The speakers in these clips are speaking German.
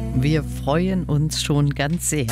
Wir freuen uns schon ganz sehr.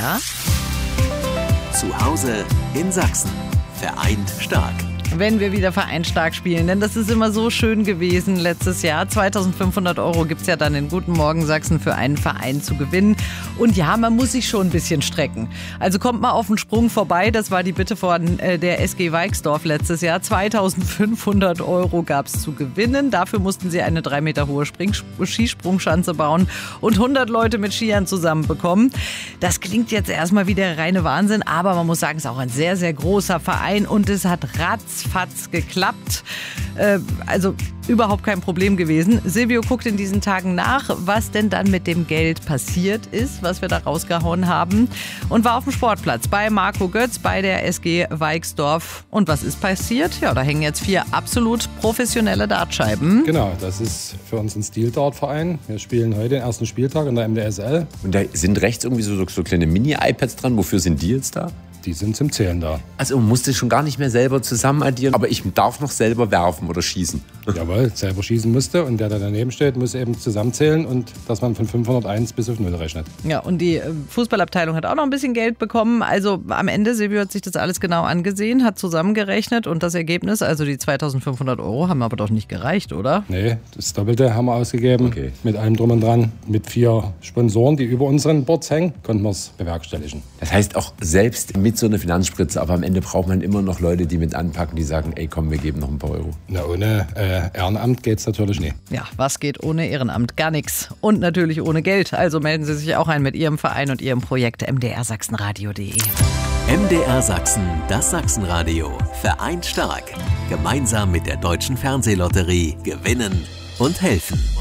Zu Hause in Sachsen. Vereint stark. Wenn wir wieder vereinstark spielen, denn das ist immer so schön gewesen letztes Jahr. 2.500 € gibt es ja dann in Guten Morgen Sachsen für einen Verein zu gewinnen. Und ja, man muss sich schon ein bisschen strecken. Also kommt mal auf den Sprung vorbei, das war die Bitte von der SG Weixdorf letztes Jahr. 2.500 € gab es zu gewinnen. Dafür mussten sie eine 3 Meter hohe Skisprungschanze bauen und 100 Leute mit Skiern zusammenbekommen. Das klingt jetzt erstmal wie der reine Wahnsinn, aber man muss sagen, es ist auch ein sehr, sehr großer Verein und es hat ratzfatz geklappt. Also überhaupt kein Problem gewesen. Silvio guckt in diesen Tagen nach, was denn dann mit dem Geld passiert ist, was wir da rausgehauen haben, und war auf dem Sportplatz bei Marco Götz, bei der SG Weixdorf. Und was ist passiert? Ja, da hängen jetzt 4 absolut professionelle Dartscheiben. Genau, das ist für uns ein Stil-Dart-Verein. Wir spielen heute den ersten Spieltag in der MDSL. Und da sind rechts irgendwie so kleine Mini-iPads dran. Wofür sind die jetzt da? Die sind zum Zählen da. Also man musste schon gar nicht mehr selber zusammen addieren, aber ich darf noch selber werfen oder schießen. Jawohl, selber schießen musste und der da daneben steht, muss eben zusammenzählen und dass man von 501 bis auf 0 rechnet. Ja, und die Fußballabteilung hat auch noch ein bisschen Geld bekommen. Also am Ende, Silvio hat sich das alles genau angesehen, hat zusammengerechnet und das Ergebnis, also die 2.500 € haben aber doch nicht gereicht, oder? Nee, das Doppelte haben wir ausgegeben, Okay. Mit allem drum und dran. Mit 4 Sponsoren, die über unseren Boards hängen, konnten wir es bewerkstelligen. Das heißt auch selbst mit so einer Finanzspritze, aber am Ende braucht man immer noch Leute, die mit anpacken, die sagen, ey komm, wir geben noch ein paar Euro. Na, ohne Ehrenamt geht es natürlich nicht. Ja, was geht ohne Ehrenamt? Gar nichts. Und natürlich ohne Geld. Also melden Sie sich auch ein mit Ihrem Verein und Ihrem Projekt mdrsachsenradio.de. MDR Sachsen, das Sachsenradio. Vereint stark. Gemeinsam mit der Deutschen Fernsehlotterie gewinnen und helfen.